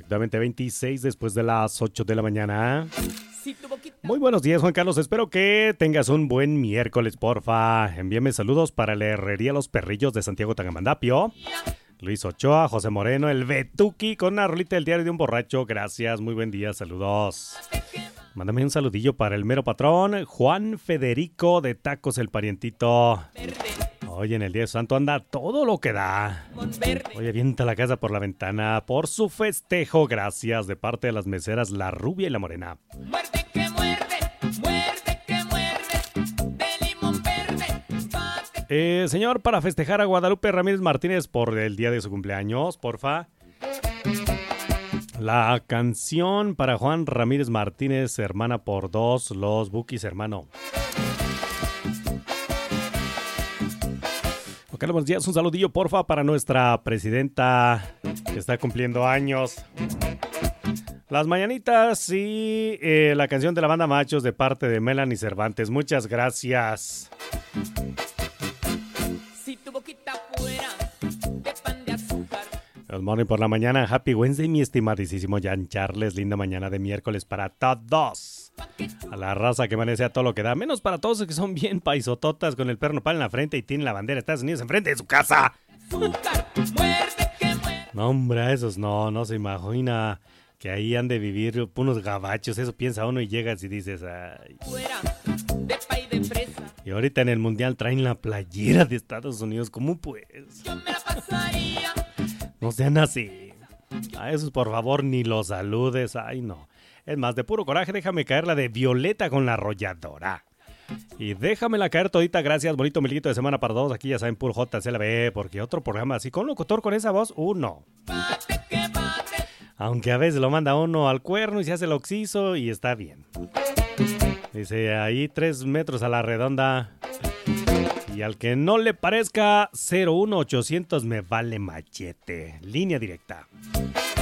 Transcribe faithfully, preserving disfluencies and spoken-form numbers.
Exactamente veintiséis después de las ocho de la mañana. Muy buenos días, Juan Carlos. Espero que tengas un buen miércoles, porfa. Envíame saludos para la Herrería Los Perrillos de Santiago Tangamandapio. Luis Ochoa, José Moreno, el Betuki con una rolita del diario de un borracho. Gracias, muy buen día, saludos. Mándame un saludillo para el mero patrón, Juan Federico de Tacos El Parientito. Hoy en el Día de Santo anda todo lo que da. Hoy avienta la casa por la ventana por su festejo. Gracias de parte de las meseras La Rubia y La Morena. Muerde que muerde, muerde que muerde, de limón verde. Bate. Eh, señor, para festejar a Guadalupe Ramírez Martínez por el día de su cumpleaños, porfa. La canción para Juan Ramírez Martínez, hermana por dos, los Bukis, hermano. Ok, buenos días, un saludillo, porfa, para nuestra presidenta que está cumpliendo años. Las mañanitas y eh, la canción de la banda Machos de parte de Melanie Cervantes. Muchas gracias. Si tu boquita fuera de pan de azúcar. Good morning por la mañana. Happy Wednesday, mi estimadísimo Jan Charles. Linda mañana de miércoles para todos. A la raza que amanece a todo lo que da. Menos para todos que son bien paisototas con el perro nopal en la frente y tienen la bandera de Estados Unidos enfrente de su casa. Azúcar, muerde que muerde. No, hombre, a esos no, no se imagina que ahí han de vivir unos gabachos. Eso piensa uno y llegas y dices, ay. Fuera de pay de fresa. Y ahorita en el mundial traen la playera de Estados Unidos. ¿Cómo pues? Yo me la pasaría. No sean así. A esos por favor ni los saludes. Ay no. Es más, de puro coraje déjame caer la de Violeta con la arrolladora. Y déjamela caer todita. Gracias, bonito milito de semana para todos. Aquí ya saben, puro J C L B. Porque otro programa así con locutor con esa voz, uno. Bate que bate. Aunque a veces lo manda uno al cuerno y se hace el oxiso y está bien. Dice ahí tres metros a la redonda. Y al que no le parezca, cero uno ochocientos me vale machete. Línea directa.